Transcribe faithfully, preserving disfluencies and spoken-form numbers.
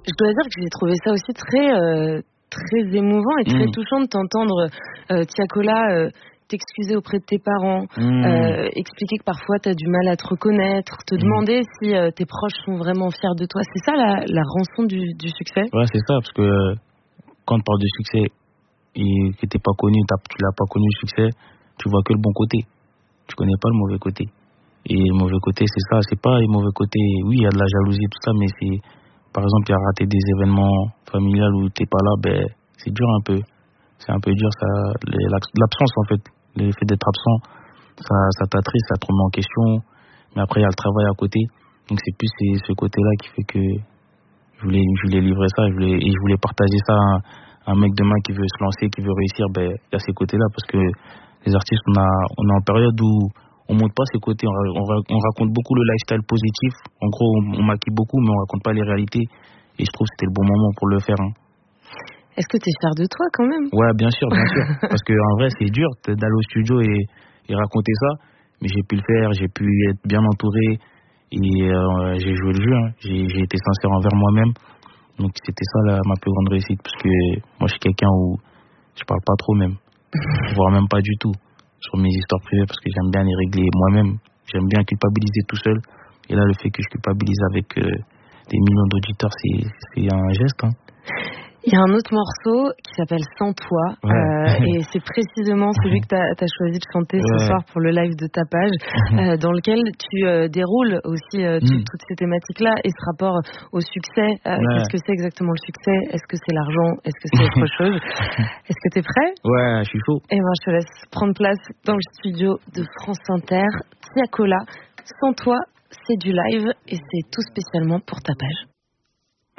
Je dois dire que j'ai trouvé ça aussi très, euh, très émouvant et très mmh. touchant de t'entendre, euh, Tiakola, euh, t'excuser auprès de tes parents, mmh. euh, expliquer que parfois tu as du mal à te reconnaître, te mmh. demander si euh, tes proches sont vraiment fiers de toi. C'est ça la, la rançon du, du succès? Ouais, c'est ça, parce que euh, quand on parle de succès et que t'es pas connu, t'as, tu l'as pas connu le succès, tu vois que le bon côté. Tu connais pas le mauvais côté. Et le mauvais côté, c'est ça, c'est pas les mauvais côtés. Oui, il y a de la jalousie, tout ça, mais c'est, par exemple, il y a raté des événements familiales où t'es pas là, ben, c'est dur un peu. C'est un peu dur, ça, l'absence, en fait. Le fait d'être absent, ça, ça t'attriste, ça te remet en question. Mais après, il y a le travail à côté. Donc, c'est plus c'est ce côté-là qui fait que je voulais, je voulais livrer ça, je voulais, et je voulais partager ça à un, un mec demain qui veut se lancer, qui veut réussir. Ben, il y a ces côtés-là, parce que les artistes, on a, on est en période où on montre pas ces côtés, on, on, on raconte beaucoup le lifestyle positif. En gros, on, on maquille beaucoup, mais on raconte pas les réalités. Et je trouve que c'était le bon moment pour le faire. Hein. Est-ce que tu es fier de toi quand même? Ouais, bien sûr, bien sûr. Parce qu'en vrai, c'est dur d'aller au studio et, et raconter ça. Mais j'ai pu le faire, j'ai pu être bien entouré. Et euh, j'ai joué le jeu, hein. j'ai, j'ai été sincère envers moi-même. Donc c'était ça la, ma plus grande réussite. Parce que moi, je suis quelqu'un où je parle pas trop même. Voire même pas du tout. Sur mes histoires privées, parce que j'aime bien les régler moi-même. J'aime bien culpabiliser tout seul. Et là, le fait que je culpabilise avec euh, des millions d'auditeurs, c'est, c'est un geste. Hein. Il y a un autre morceau qui s'appelle Sans toi, ouais. euh, et c'est précisément celui que tu as choisi de chanter ouais. ce soir pour le live de Tapage, euh, dans lequel tu euh, déroules aussi euh, tu, mm. toutes ces thématiques-là et ce rapport au succès. Euh, ouais. Qu'est-ce que c'est exactement le succès? Est-ce que c'est l'argent? Est-ce que c'est autre chose? Est-ce que tu es prêt? Ouais, je suis chaud. Et ben, je te laisse prendre place dans le studio de France Inter. Tiakola, Sans toi, c'est du live et c'est tout spécialement pour Tapage.